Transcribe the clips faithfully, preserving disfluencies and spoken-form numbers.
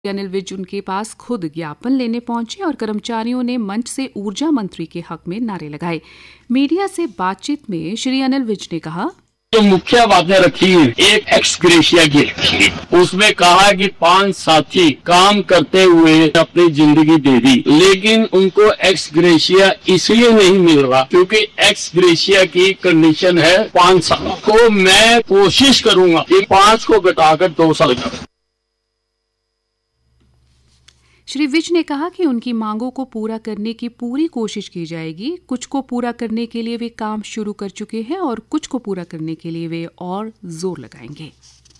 अनिल विज उनके पास खुद ज्ञापन लेने पहुंचे और कर्मचारियों ने मंच से ऊर्जा मंत्री के हक में नारे लगाए। मीडिया से बातचीत में श्री अनिल विज ने कहा, जो मुख्य बातें रखी, एक एक्स ग्रेशिया की रखी, उसमें कहा कि पांच साथी काम करते हुए अपनी जिंदगी दे दी, लेकिन उनको एक्स ग्रेशिया इसलिए नहीं मिल रहा क्योंकि एक्स ग्रेशिया की कंडीशन है पांच साल को। मैं कोशिश करूंगा कि पांच को घटाकर दो साल कर। श्री विज ने कहा कि उनकी मांगों को पूरा करने की पूरी कोशिश की जाएगी। कुछ को पूरा करने के लिए वे काम शुरू कर चुके हैं और कुछ को पूरा करने के लिए वे और जोर लगाएंगे।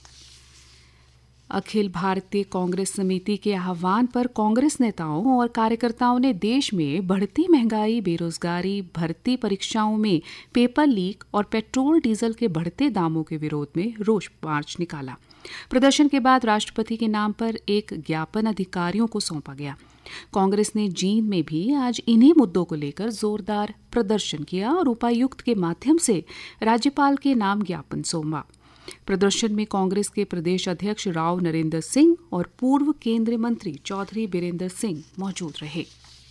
अखिल भारतीय कांग्रेस समिति के आह्वान पर कांग्रेस नेताओं और कार्यकर्ताओं ने देश में बढ़ती महंगाई, बेरोजगारी, भर्ती परीक्षाओं में पेपर लीक और पेट्रोल डीजल के बढ़ते दामों के विरोध में रोष मार्च निकाला। प्रदर्शन के बाद राष्ट्रपति के नाम पर एक ज्ञापन अधिकारियों को सौंपा गया। कांग्रेस ने जींद में भी आज इन्हीं मुद्दों को लेकर जोरदार प्रदर्शन किया और उपायुक्त के माध्यम से राज्यपाल के नाम ज्ञापन सौंपा। प्रदर्शन में कांग्रेस के प्रदेश अध्यक्ष राव नरेंद्र सिंह और पूर्व केंद्रीय मंत्री चौधरी बीरेंद्र सिंह मौजूद रहे।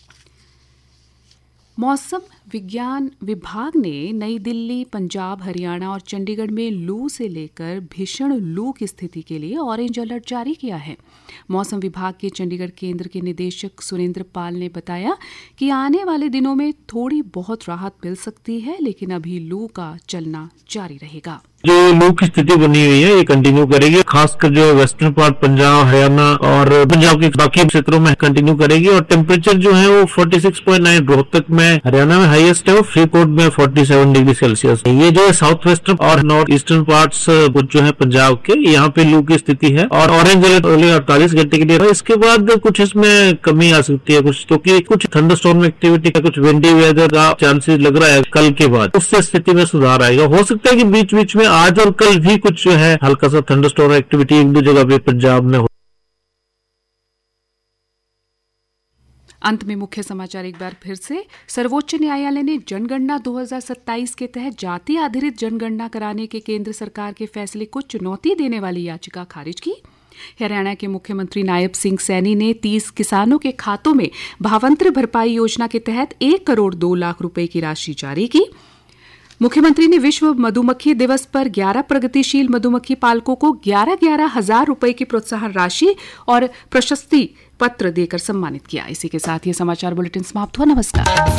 मौसम विज्ञान विभाग ने नई दिल्ली, पंजाब, हरियाणा और चंडीगढ़ में लू से लेकर भीषण लू की स्थिति के लिए ऑरेंज अलर्ट जारी किया है। मौसम विभाग के चंडीगढ़ केंद्र के निदेशक सुरेंद्र पाल ने बताया कि आने वाले दिनों में थोड़ी बहुत राहत मिल सकती है, लेकिन अभी लू का चलना जारी रहेगा। जो लू की स्थिति बनी हुई है ये कंटिन्यू करेगी, खासकर जो वेस्टर्न पार्ट पंजाब, हरियाणा और पंजाब के बाकी क्षेत्रों में कंटिन्यू करेगी। और टेम्परेचर जो है वो छियालीस पॉइंट नौ रोहतक में हरियाणा में हाईएस्ट है, वो फरीदकोट में सैंतालीस डिग्री सेल्सियस है। ये जो है साउथ वेस्टर्न और नॉर्थ ईस्टर्न पार्ट्स जो है पंजाब के, यहाँ पे लू की स्थिति है और ऑरेंज अलर्ट अगले अड़तालीस घंटे के लिए। इसके बाद कुछ इसमें कमी आ सकती है कुछ, क्योंकि कुछ थंडरस्टॉर्म एक्टिविटी का, कुछ विंडी वेदर का चांसेस लग रहा है कल के बाद, उससे स्थिति में सुधार आएगा। हो सकता है कि बीच बीच में आज और कल भी कुछ जो है हल्का सा थंडरस्टॉर्म एक्टिविटी एक दो जगह पे पंजाब में हो। अंत में मुख्य समाचार एक बार फिर से। सर्वोच्च न्यायालय ने जनगणना दो हज़ार सत्ताईस के तहत जाति आधारित जनगणना कराने के केंद्र सरकार के फैसले को चुनौती देने वाली याचिका खारिज की। हरियाणा के मुख्यमंत्री नायब सिंह सैनी ने तीस किसानों के खातों में भावांतर भरपाई योजना के तहत एक करोड़ दो लाख रुपए की राशि जारी की। मुख्यमंत्री ने विश्व मधुमक्खी दिवस पर ग्यारह प्रगतिशील मधुमक्खी पालकों को ग्यारह ग्यारह हजार रुपए की प्रोत्साहन राशि और प्रशस्ति पत्र देकर सम्मानित किया। इसी के साथ ये समाचार बुलेटिन समाप्त हुआ। नमस्कार।